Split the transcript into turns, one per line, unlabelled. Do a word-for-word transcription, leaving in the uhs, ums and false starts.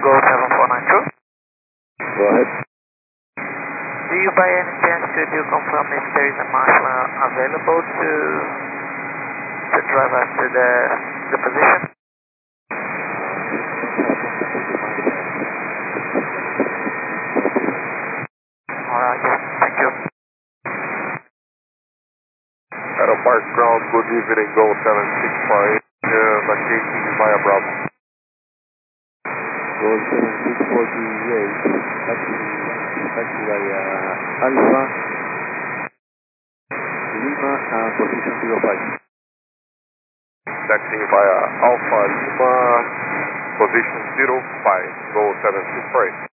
Go seven four nine two.
Go ahead.
Do you by any chance could you confirm if there is a marshal available to to drive us to the the position? Alright, thank you.
Aero Park Ground, good evening, Go seven six five, uh, vacating via Bravo.
Go seven six forty-eight, taxi, taxi via Alpha, Lima, uh, position zero five.
Taxiing via Alpha Lima, position zero five, Go seven six five.